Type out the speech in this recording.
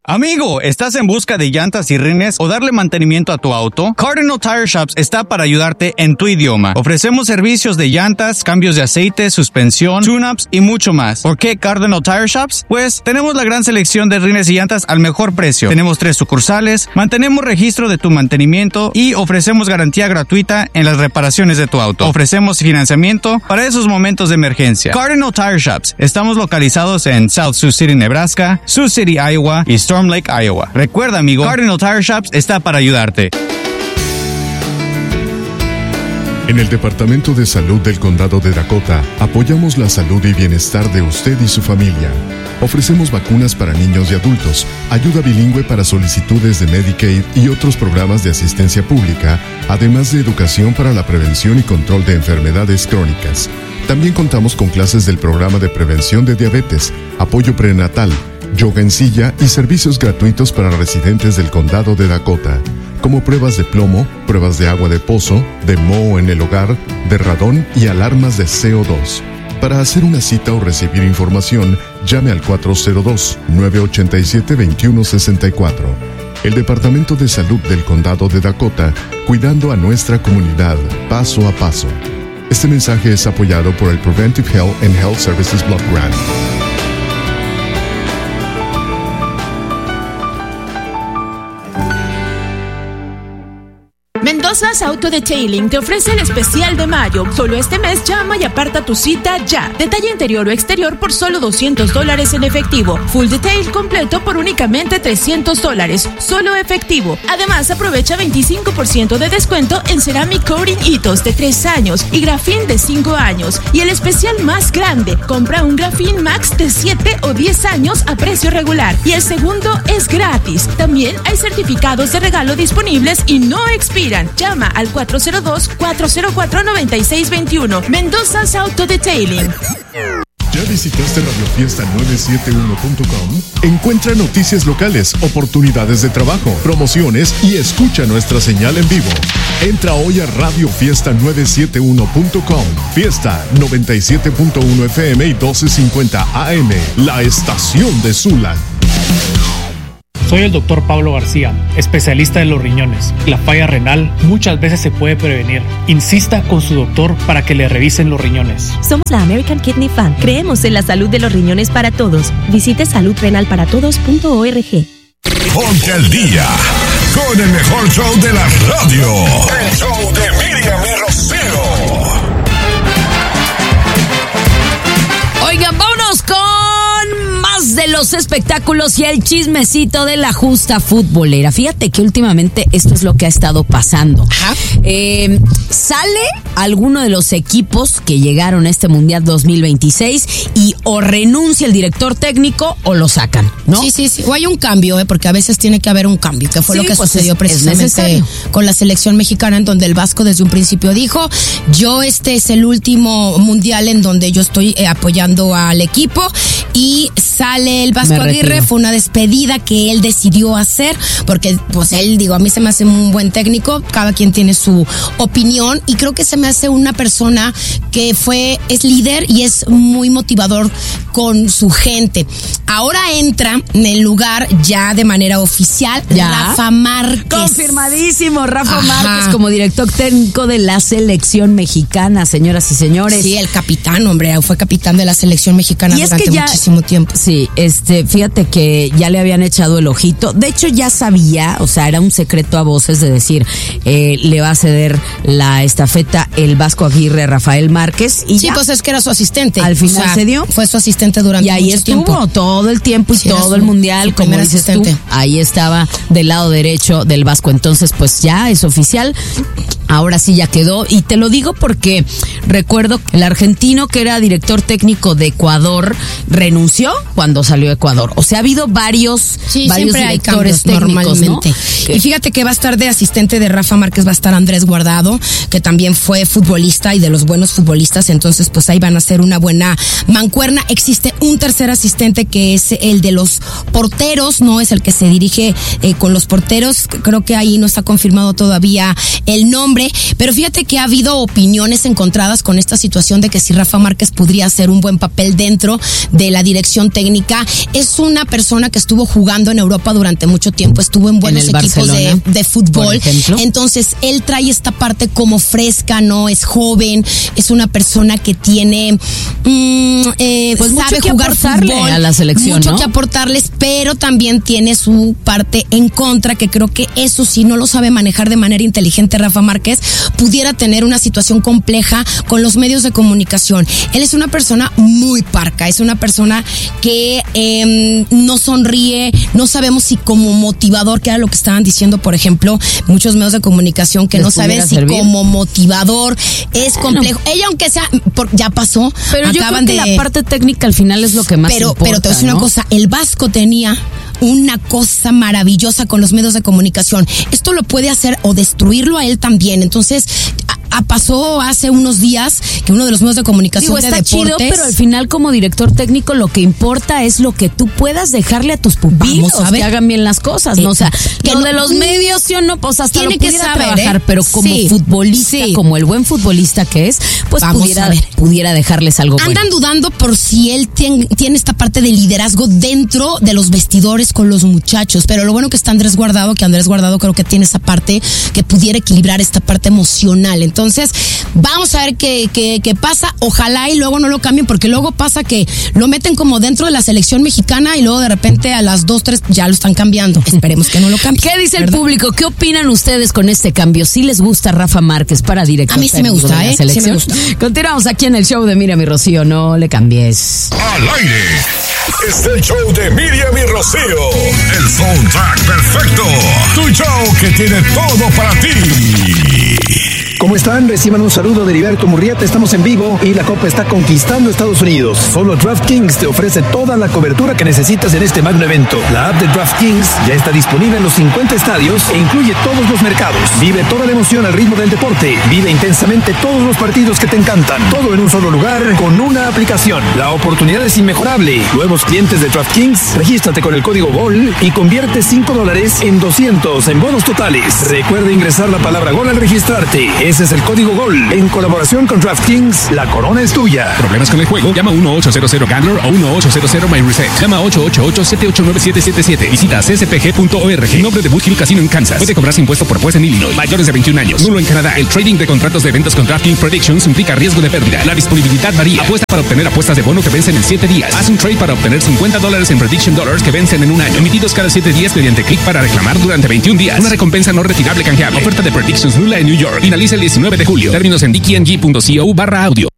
Amigo, ¿estás en busca de llantas y rines o darle mantenimiento a tu auto? Cardinal Tire Shops está para ayudarte en tu idioma. Ofrecemos servicios de llantas, cambios de aceite, suspensión, tune-ups y mucho más. ¿Por qué Cardinal Tire Shops? Pues tenemos la gran selección de rines y llantas al mejor precio. Tenemos 3 sucursales, mantenemos registro de tu mantenimiento y ofrecemos garantía gratuita en las reparaciones de tu auto. Ofrecemos financiamiento para esos momentos de emergencia. Cardinal Tire Shops. Estamos localizados en South Sioux City, Nebraska, Sioux City, Iowa y Storm Lake, Iowa. Recuerda, amigo, Cardinal Tire Shops está para ayudarte. En el Departamento de Salud del Condado de Dakota, apoyamos la salud y bienestar de usted y su familia. Ofrecemos vacunas para niños y adultos, ayuda bilingüe para solicitudes de Medicaid y otros programas de asistencia pública, además de educación para la prevención y control de enfermedades crónicas. También contamos con clases del programa de prevención de diabetes, apoyo prenatal, yoga en silla y servicios gratuitos para residentes del Condado de Dakota, como pruebas de plomo, pruebas de agua de pozo, de moho en el hogar, de radón y alarmas de CO2. Para hacer una cita o recibir información, llame al 402-987-2164. El Departamento de Salud del Condado de Dakota, cuidando a nuestra comunidad paso a paso. Este mensaje es apoyado por el Preventive Health and Health Services Block Grant. Mendoza's Auto Detailing te ofrece el especial de mayo. Solo este mes llama y aparta tu cita ya. Detalle interior o exterior por solo $200 en efectivo. Full detail completo por únicamente $300. Solo efectivo. Además, aprovecha 25% de descuento en Ceramic Coating Hitos de 3 años y Grafin de 5 años. Y el especial más grande, compra un Grafin Max de 7 o 10 años a precio regular. Y el segundo es gratis. También hay certificados de regalo disponibles y no expiran. Llama al 402-404-9621. Mendoza's Auto Detailing. ¿Ya visitaste radiofiesta971.com? Encuentra noticias locales, oportunidades de trabajo, promociones y escucha nuestra señal en vivo. Entra hoy a radiofiesta971.com. Fiesta 97.1 FM y 1250 AM, la estación de Zula. Soy el doctor Pablo García, especialista de los riñones. La falla renal muchas veces se puede prevenir. Insista con su doctor para que le revisen los riñones. Somos la American Kidney Fund. Creemos en la salud de los riñones para todos. Visite saludrenalparatodos.org. Ponte al día con el mejor show de la radio. El show de Miriam y Rocío. Oigan, vámonos con más de los espectáculos y el chismecito de la justa futbolera. Fíjate que últimamente esto es lo que ha estado pasando. Sale alguno de los equipos que llegaron a este Mundial 2026 y o renuncia el director técnico o lo sacan, ¿no? Sí. O hay un cambio, porque a veces tiene que haber un cambio, que fue lo que sucedió precisamente con la selección mexicana, en donde el Vasco desde un principio dijo, yo este es el último Mundial en donde yo estoy apoyando al equipo, y sale el Vasco Aguirre. Fue una despedida que él decidió hacer, porque pues él, a mí se me hace un buen técnico, cada quien tiene su opinión, y creo que se me hace una persona que es líder y es muy motivador con su gente. Ahora entra en el lugar ya de manera oficial Rafa Márquez. Confirmadísimo, Rafa Márquez como director técnico de la selección mexicana, señoras y señores. Sí, el capitán, hombre, fue capitán de la selección mexicana durante muchísimo tiempo. Sí, fíjate que ya le habían echado el ojito. De hecho, ya sabía, o sea, era un secreto a voces de decir, le va a ceder la estafeta el Vasco Aguirre a Rafael Márquez. Y pues es que era su asistente. Al final se dio. Fue su asistente durante mucho tiempo. Y ahí estuvo todo el tiempo y todo el mundial, como dices tú. Ahí estaba del lado derecho del Vasco. Entonces, pues ya es oficial. Ahora sí ya quedó, y te lo digo porque recuerdo que el argentino que era director técnico de Ecuador renunció cuando salió Ecuador. O sea, ha habido varios directores técnicos, normalmente, ¿no? Y fíjate que va a estar de asistente de Rafa Márquez, va a estar Andrés Guardado, que también fue futbolista y de los buenos futbolistas, entonces pues ahí van a hacer una buena mancuerna. Existe un tercer asistente que es el de los porteros, no es el que se dirige con los porteros, creo que ahí no está confirmado todavía el nombre, nombre, pero fíjate que ha habido opiniones encontradas con esta situación de que si Rafa Márquez podría hacer un buen papel dentro de la dirección técnica. Es una persona que estuvo jugando en Europa durante mucho tiempo, estuvo en buenos equipos de fútbol. Entonces, él trae esta parte como fresca, ¿no? Es joven, es una persona que tiene pues sabe jugar fútbol, a la selección, mucho ¿no? que aportarles, pero también tiene su parte en contra, que creo que eso sí no lo sabe manejar de manera inteligente Rafa Márquez, pudiera tener una situación compleja con los medios de comunicación. Él es una persona muy parca, es una persona que no sonríe, no sabemos si como motivador, que era lo que estaban diciendo, por ejemplo, muchos medios de comunicación que no saben si como motivador es complejo. Ella, aunque sea, ya pasó, pero yo creo que la parte técnica al final es lo que más importa, pero te voy a decir una cosa, el Vasco tenía una cosa maravillosa con los medios de comunicación. Esto lo puede hacer o destruirlo a él también. Entonces, pasó hace unos días que uno de los medios de comunicación de deportes... Chido, pero al final como director técnico lo que importa es lo que tú puedas dejarle a tus pupilos, que hagan bien las cosas, ¿no? O sea, que lo de los medios, sí o no, pues hasta lo pudiera trabajar, pero como futbolista, como el buen futbolista que es, pues pudiera dejarles algo bueno. Andan dudando por si él tiene esta parte de liderazgo dentro de los vestidores con los muchachos, pero lo bueno que está Andrés Guardado, creo que tiene esa parte que pudiera equilibrar esta parte emocional. Entonces, vamos a ver qué pasa. Ojalá y luego no lo cambien, porque luego pasa que lo meten como dentro de la selección mexicana y luego de repente a las 2, 3 ya lo están cambiando. Esperemos que no lo cambien. ¿Qué dice el público? ¿Qué opinan ustedes con este cambio? ¿Sí les gusta Rafa Márquez para director? A mí sí me gusta, sí me gusta. Continuamos aquí en el show de Miriam y Rocío. No le cambies. Al aire. Es el show de Miriam y Rocío. El soundtrack perfecto. Tu show que tiene todo para ti. ¿Cómo están? Reciban un saludo de Heriberto Murrieta. Estamos en vivo y la Copa está conquistando Estados Unidos. Solo DraftKings te ofrece toda la cobertura que necesitas en este magno evento. La app de DraftKings ya está disponible en los 50 estadios e incluye todos los mercados. Vive toda la emoción al ritmo del deporte. Vive intensamente todos los partidos que te encantan. Todo en un solo lugar con una aplicación. La oportunidad es inmejorable. Nuevos clientes de DraftKings, regístrate con el código GOL y convierte $5 en 200 en bonos totales. Recuerda ingresar la palabra GOL al registrarte. Ese es el código GOL. En colaboración con DraftKings, la corona es tuya. ¿Problemas con el juego? Llama 1-800-GAMBLER o 1-800-MyReset. Llama 888-789-777. Visita cspg.org. Nombre de Boot Hill Casino en Kansas. Puede cobrarse impuesto por juez en Illinois. Mayores de 21 años. Nulo en Canadá. El trading de contratos de eventos con DraftKings Predictions implica riesgo de pérdida. La disponibilidad varía. Apuesta para obtener apuestas de bono que vencen en 7 días. Haz un trade para obtener $50 en Prediction Dollars que vencen en un año. Emitidos cada 7 días mediante clic para reclamar durante 21 días. Una recompensa no retirable canjeable. Oferta de Predictions nula en New York. Finaliza el 19 de julio. Términos en dkng.co/audio.